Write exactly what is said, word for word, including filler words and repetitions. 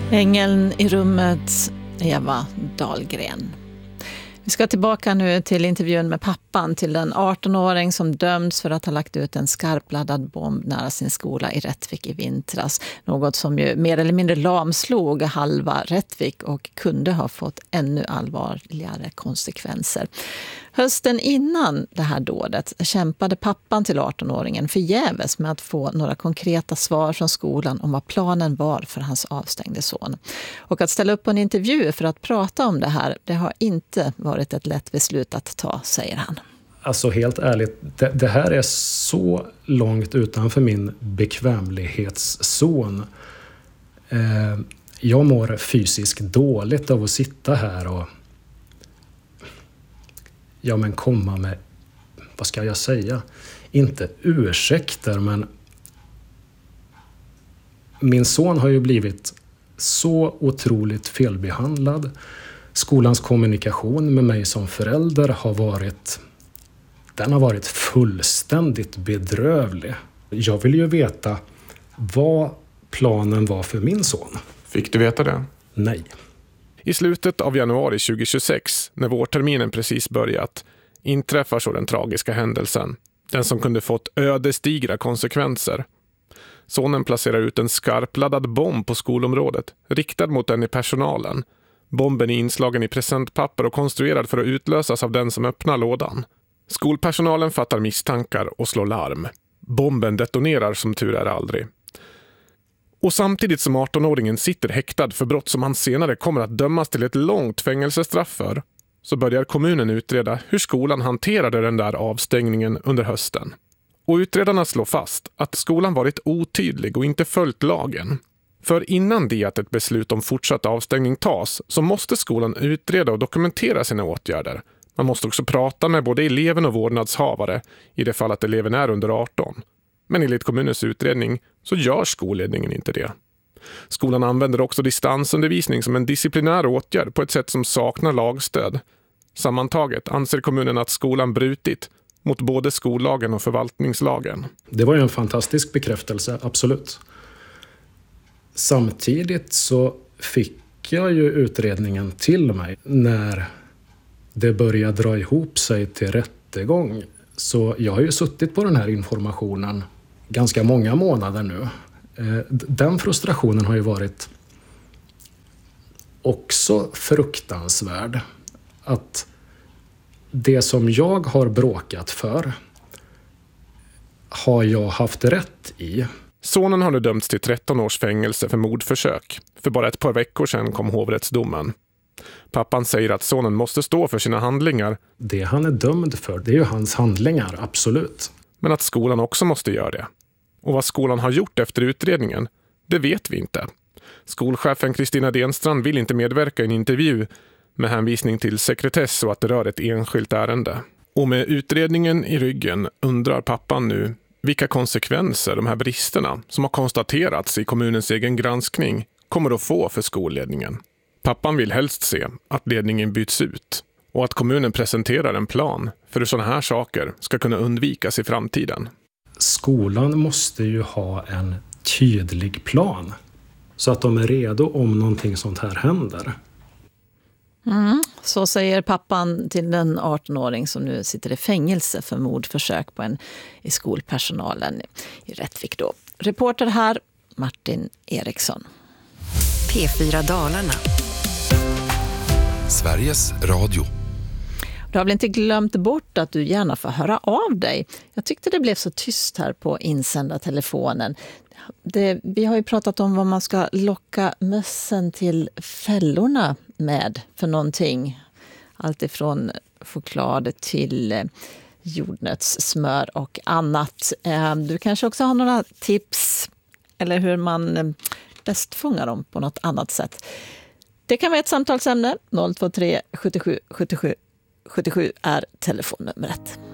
Ängeln i rummet, Eva Dahlgren. Vi ska tillbaka nu till intervjun med pappan till den arton-åring som dömts för att ha lagt ut en skarpladdad bomb nära sin skola i Rättvik i vintras. Något som ju mer eller mindre lamslog halva Rättvik och kunde ha fått ännu allvarligare konsekvenser. Hösten innan det här dådet kämpade pappan till arton-åringen förgäves med att få några konkreta svar från skolan om vad planen var för hans avstängde son. Och att ställa upp på en intervju för att prata om det här, det har inte varit ett lätt beslut att ta, säger han. Alltså helt ärligt, det, det här är så långt utanför min bekvämlighetszon. Eh, jag mår fysiskt dåligt av att sitta här och ja men komma med, vad ska jag säga, inte ursäkter, men min son har ju blivit så otroligt felbehandlad. Skolans kommunikation med mig som förälder har varit, den har varit fullständigt bedrövlig. Jag vill ju veta vad planen var för min son. Fick du veta det? Nej. I slutet av januari tjugohundratjugosex, när vårterminen precis börjat, inträffar så den tragiska händelsen. Den som kunde fått ödesdigra konsekvenser. Sonen placerar ut en skarpladdad bomb på skolområdet, riktad mot den i personalen. Bomben är inslagen i presentpapper och konstruerad för att utlösas av den som öppnar lådan. Skolpersonalen fattar misstankar och slår larm. Bomben detonerar som tur är aldrig. Och samtidigt som arton-åringen sitter häktad för brott som han senare kommer att dömas till ett långt fängelsestraff för, så börjar kommunen utreda hur skolan hanterade den där avstängningen under hösten. Och utredarna slår fast att skolan varit otydlig och inte följt lagen. För innan det att ett beslut om fortsatt avstängning tas så måste skolan utreda och dokumentera sina åtgärder. Man måste också prata med både eleven och vårdnadshavare i det fall att eleven är under arton. Men enligt kommunens utredning så gör skolledningen inte det. Skolan använder också distansundervisning som en disciplinär åtgärd på ett sätt som saknar lagstöd. Sammantaget anser kommunen att skolan brutit mot både skollagen och förvaltningslagen. Det var ju en fantastisk bekräftelse, absolut. Samtidigt så fick jag ju utredningen till mig när det började dra ihop sig till rättegång. Så jag har ju suttit på den här informationen ganska många månader nu. Den frustrationen har ju varit också fruktansvärd. Att det som jag har bråkat för har jag haft rätt i. Sonen har nu dömts till tretton års fängelse för mordförsök. För bara ett par veckor sedan kom hovrättsdomen. Pappan säger att sonen måste stå för sina handlingar. Det han är dömd för, det är ju hans handlingar, absolut. Men att skolan också måste göra det. Och vad skolan har gjort efter utredningen, det vet vi inte. Skolchefen Kristina Denstrand vill inte medverka i en intervju med hänvisning till sekretess och att det rör ett enskilt ärende. Och med utredningen i ryggen undrar pappan nu vilka konsekvenser de här bristerna som har konstaterats i kommunens egen granskning kommer att få för skolledningen. Pappan vill helst se att ledningen byts ut och att kommunen presenterar en plan för hur sådana här saker ska kunna undvikas i framtiden. Skolan måste ju ha en tydlig plan så att de är redo om någonting sånt här händer. Mm, så säger pappan till den arton-åring som nu sitter i fängelse för mordförsök på en i skolpersonalen i Rättvik då. Reporter här, Martin Eriksson. P fyra Dalarna. Sveriges Radio. Du har väl inte glömt bort att du gärna får höra av dig. Jag tyckte det blev så tyst här på insända telefonen. Det, vi har ju pratat om vad man ska locka mössen till fällorna med för någonting. Allt ifrån choklad till jordnötssmör och annat. Du kanske också har några tips eller hur man bäst fångar dem på något annat sätt. Det kan vara ett samtalsämne. noll två tre sjuttiosju sjuttiosju sjuttiosju är telefonnumret.